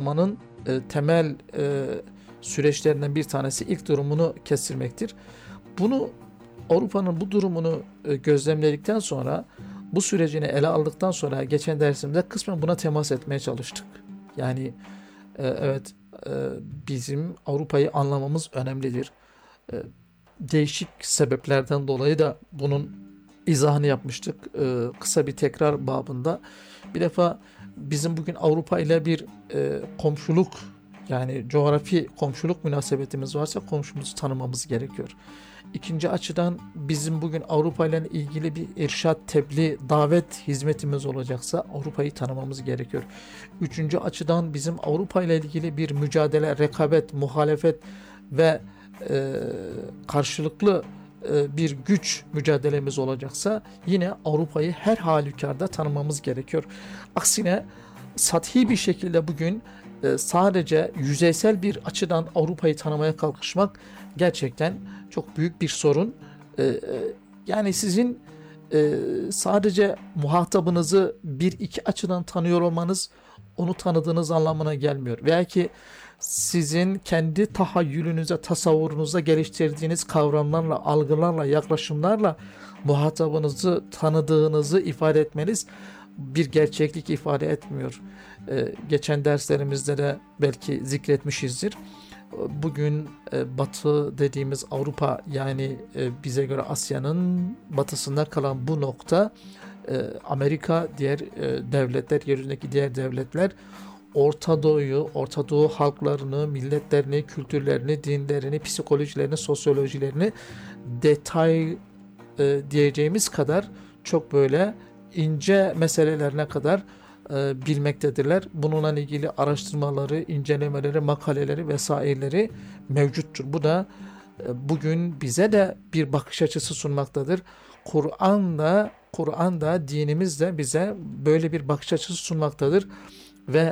olmanın temel süreçlerinden bir tanesi ilk durumunu kestirmektir. Bunu Avrupa'nın bu durumunu gözlemledikten sonra, bu sürecini ele aldıktan sonra geçen dersimde kısmen buna temas etmeye çalıştık. Yani evet, e, bizim Avrupa'yı anlamamız önemlidir. E, Değişik sebeplerden dolayı da bunun izahını yapmıştık. Kısa bir tekrar babında. Bir defa bizim bugün Avrupa ile bir komşuluk, yani coğrafi komşuluk münasebetimiz varsa komşumuzu tanımamız gerekiyor. İkinci açıdan bizim bugün Avrupa ile ilgili bir irşat, tebliğ, davet hizmetimiz olacaksa Avrupa'yı tanımamız gerekiyor. Üçüncü açıdan bizim Avrupa ile ilgili bir mücadele, rekabet, muhalefet ve e, karşılıklı bir güç mücadelemiz olacaksa yine Avrupa'yı her halükarda tanımamız gerekiyor. Aksine sathi bir şekilde bugün sadece yüzeysel bir açıdan Avrupa'yı tanımaya kalkışmak gerçekten çok büyük bir sorun. Yani sizin sadece muhatabınızı bir iki açıdan tanıyor olmanız onu tanıdığınız anlamına gelmiyor. Veya ki sizin kendi tahayyülünüze, tasavvurunuza geliştirdiğiniz kavramlarla, algılarla, yaklaşımlarla muhatabınızı tanıdığınızı ifade etmeniz bir gerçeklik ifade etmiyor. Geçen derslerimizde de belki zikretmişizdir. Bugün Batı dediğimiz Avrupa, yani bize göre Asya'nın batısında kalan bu nokta, Amerika, diğer devletler, yeryüzündeki diğer devletler Orta Doğu'yu, Orta Doğu halklarını, milletlerini, kültürlerini, dinlerini, psikolojilerini, sosyolojilerini detay diyeceğimiz kadar çok böyle ince meselelerine kadar bilmektedirler. Bununla ilgili araştırmaları, incelemeleri, makaleleri vesaireleri mevcuttur. Bu da bugün bize de bir bakış açısı sunmaktadır. Kur'an'da dinimiz de bize böyle bir bakış açısı sunmaktadır ve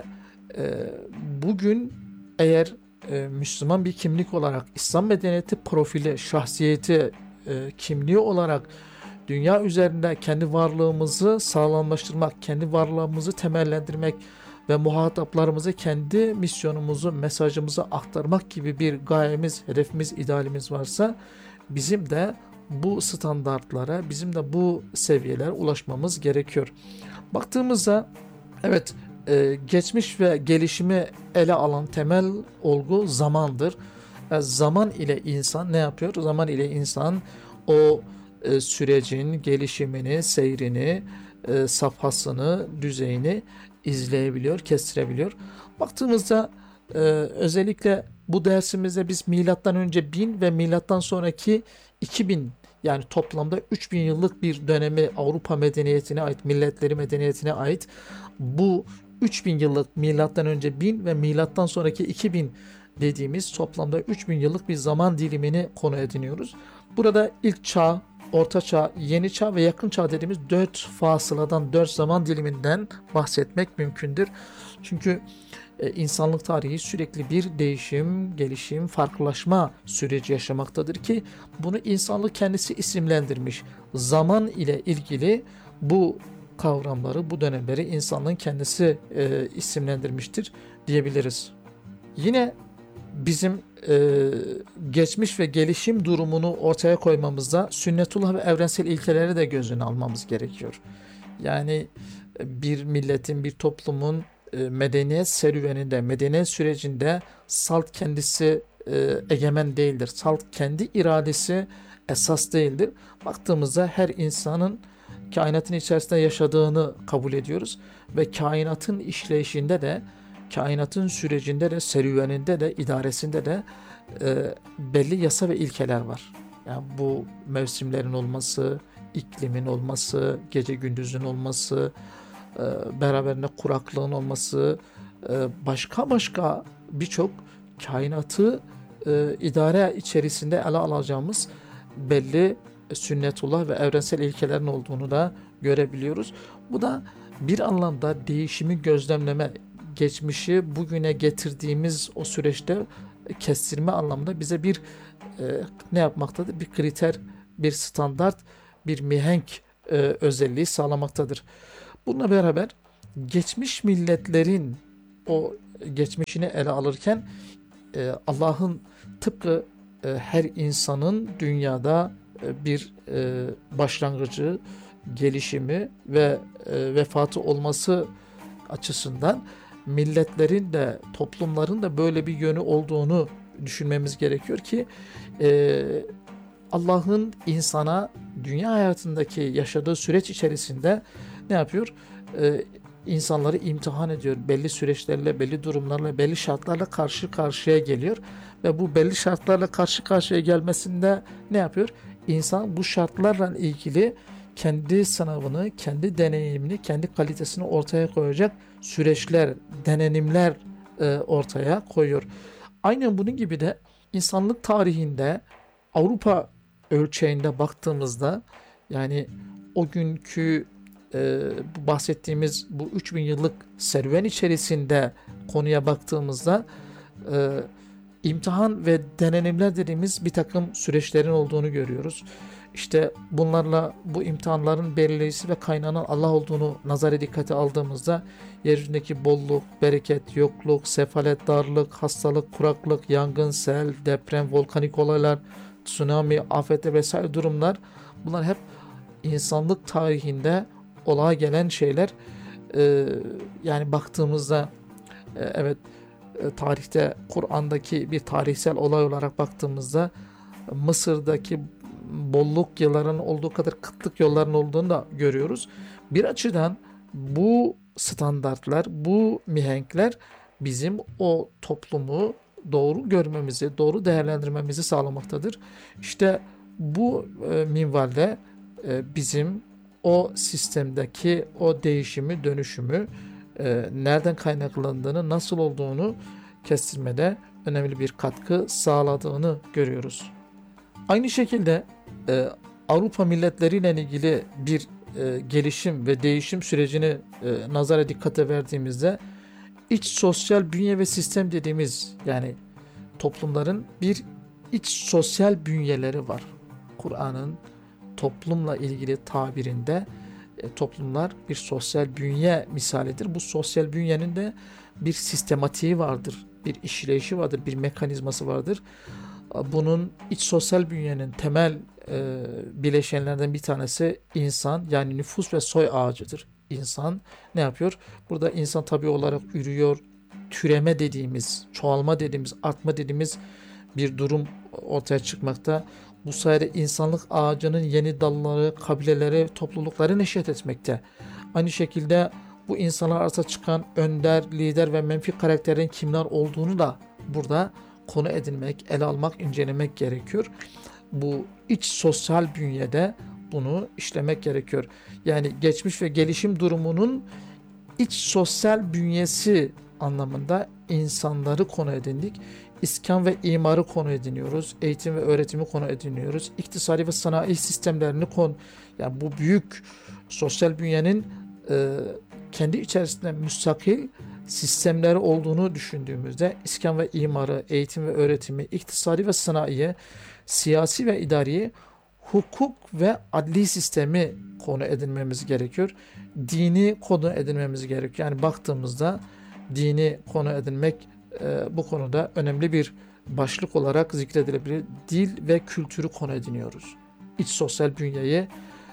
bugün eğer Müslüman bir kimlik olarak İslam medeniyeti profili, şahsiyeti, kimliği olarak dünya üzerinde kendi varlığımızı sağlamlaştırmak, kendi varlığımızı temellendirmek ve muhataplarımıza kendi misyonumuzu, mesajımızı aktarmak gibi bir gayemiz, hedefimiz, idealimiz varsa bizim de bu standartlara, bizim de bu seviyelere ulaşmamız gerekiyor. Baktığımızda evet, geçmiş ve gelişimi ele alan temel olgu zamandır. Zaman ile insan ne yapıyor? Zaman ile insan o sürecin gelişimini, seyrini, safhasını, düzeyini izleyebiliyor, kestirebiliyor. Baktığımızda özellikle bu dersimizde biz milattan önce 1000 ve milattan sonraki 2000, yani toplamda 3000 yıllık bir dönemi Avrupa medeniyetine ait, milletleri medeniyetine ait bu 3000 yıllık milattan önce 1000 ve milattan sonraki 2000 dediğimiz toplamda 3000 yıllık bir zaman dilimini konu ediniyoruz. Burada ilk çağ, orta çağ, yeni çağ ve yakın çağ dediğimiz 4 fasıladan, 4 zaman diliminden bahsetmek mümkündür. Çünkü insanlık tarihi sürekli bir değişim, gelişim, farklılaşma süreci yaşamaktadır ki bunu insanlık kendisi isimlendirmiş. Zaman ile ilgili bu kavramları, bu dönemleri insanlığın kendisi isimlendirmiştir diyebiliriz. Yine bizim geçmiş ve gelişim durumunu ortaya koymamızda sünnetullah ve evrensel ilkeleri de göz önüne almamız gerekiyor. Yani bir milletin, bir toplumun medeniyet serüveninde, medeniyet sürecinde salt kendisi egemen değildir. Salt kendi iradesi esas değildir. Baktığımızda her insanın kainatın içerisinde yaşadığını kabul ediyoruz ve kainatın işleyişinde de, kainatın sürecinde de, serüveninde de, idaresinde de belli yasa ve ilkeler var. Yani bu mevsimlerin olması, iklimin olması, gece gündüzün olması, beraberinde kuraklığın olması, başka birçok kainatı idare içerisinde ele alacağımız belli sünnetullah ve evrensel ilkelerin olduğunu da görebiliyoruz. Bu da bir anlamda değişimi gözlemleme, geçmişi bugüne getirdiğimiz o süreçte kestirme anlamında bize bir ne yapmaktadır? Bir kriter, bir standart, bir mihenk özelliği sağlamaktadır. Bununla beraber geçmiş milletlerin o geçmişini ele alırken Allah'ın tıpkı her insanın dünyada bir başlangıcı, gelişimi ve vefatı olması açısından milletlerin de toplumların da böyle bir yönü olduğunu düşünmemiz gerekiyor ki Allah'ın insana dünya hayatındaki yaşadığı süreç içerisinde ne yapıyor? İnsanları imtihan ediyor. Belli süreçlerle, belli durumlarla, belli şartlarla karşı karşıya geliyor. Ve bu belli şartlarla karşı karşıya gelmesinde ne yapıyor? İnsan bu şartlarla ilgili kendi sınavını, kendi deneyimini, kendi kalitesini ortaya koyacak süreçler, denenimler ortaya koyuyor. Aynen bunun gibi de insanlık tarihinde Avrupa ölçeğinde baktığımızda yani o günkü bahsettiğimiz bu 3000 yıllık serüven içerisinde konuya baktığımızda e, imtihan ve denenimler dediğimiz bir takım süreçlerin olduğunu görüyoruz. İşte bunlarla bu imtihanların belirleyicisi ve kaynağının Allah olduğunu nazara dikkate aldığımızda yeryüzündeki bolluk, bereket, yokluk, sefalet, darlık, hastalık, kuraklık, yangın, sel, deprem, volkanik olaylar, tsunami, afetler vesaire durumlar bunlar hep insanlık tarihinde olaya gelen şeyler. Yani baktığımızda evet tarihte Kur'an'daki bir tarihsel olay olarak baktığımızda Mısır'daki bolluk yıllarının olduğu kadar kıtlık yollarının olduğunu da görüyoruz. Bir açıdan bu standartlar, bu mihenkler bizim o toplumu doğru görmemizi, doğru değerlendirmemizi sağlamaktadır. İşte bu minvalde bizim o sistemdeki o değişimi, dönüşümü nereden kaynaklandığını, nasıl olduğunu kestirmede önemli bir katkı sağladığını görüyoruz. Aynı şekilde Avrupa milletleriyle ilgili bir gelişim ve değişim sürecini nazara dikkate verdiğimizde iç sosyal bünye ve sistem dediğimiz yani toplumların bir iç sosyal bünyeleri var. Kur'an'ın toplumla ilgili tabirinde toplumlar bir sosyal bünye misalidir. Bu sosyal bünyenin de bir sistematiği vardır, bir işleyişi vardır, bir mekanizması vardır. Bunun iç sosyal bünyenin temel bileşenlerden bir tanesi insan yani nüfus ve soy ağacıdır. İnsan ne yapıyor? Burada insan tabii olarak ürüyor, türeme dediğimiz, çoğalma dediğimiz, artma dediğimiz bir durum ortaya çıkmakta. Bu sayede insanlık ağacının yeni dalları, kabileleri, toplulukları neşet etmekte. Aynı şekilde bu insanlar arasında çıkan önder, lider ve menfi karakterin kimler olduğunu da burada konu edinmek, ele almak, incelemek gerekiyor. Bu iç sosyal bünyede bunu işlemek gerekiyor. Yani geçmiş ve gelişim durumunun iç sosyal bünyesi anlamında insanları konu edindik. İskan ve imarı konu ediniyoruz. Eğitim ve öğretimi konu ediniyoruz. İktisadi ve sanayi sistemlerini yani bu büyük sosyal bünyenin kendi içerisinde müstakil sistemleri olduğunu düşündüğümüzde iskan ve imarı, eğitim ve öğretimi, iktisadi ve sanayi, siyasi ve idari, hukuk ve adli sistemi konu edinmemiz gerekiyor. Dini konu edinmemiz gerekiyor. Yani baktığımızda dini konu edinmek bu konuda önemli bir başlık olarak zikredilebilir. Dil ve kültürü konu ediniyoruz. İç sosyal bünyeyi,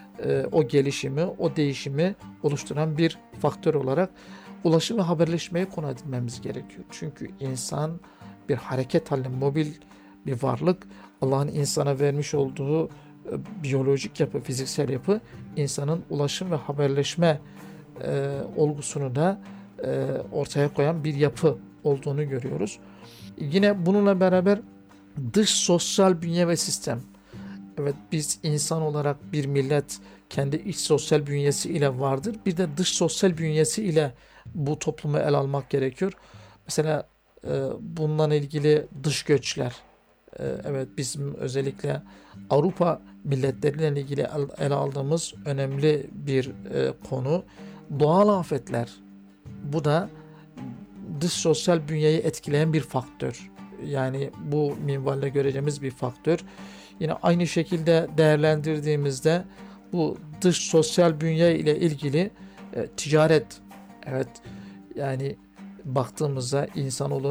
o gelişimi, o değişimi oluşturan bir faktör olarak ulaşım ve haberleşmeye konu edinmemiz gerekiyor. Çünkü insan bir hareket halinde mobil bir varlık. Allah'ın insana vermiş olduğu biyolojik yapı, fiziksel yapı insanın ulaşım ve haberleşme olgusunu da ortaya koyan bir yapı olduğunu görüyoruz. Yine bununla beraber dış sosyal bünye ve sistem. Evet biz insan olarak bir millet kendi iç sosyal bünyesi ile vardır. Bir de dış sosyal bünyesi ile bu toplumu ele almak gerekiyor. Mesela bununla ilgili dış göçler. Evet bizim özellikle Avrupa milletleriyle ilgili ele aldığımız önemli bir konu. Doğal afetler. Bu da dış sosyal bünyeyi etkileyen bir faktör. Yani bu minvalde göreceğimiz bir faktör. Yine aynı şekilde değerlendirdiğimizde bu dış sosyal bünye ile ilgili ticaret, evet yani baktığımızda insanoğlu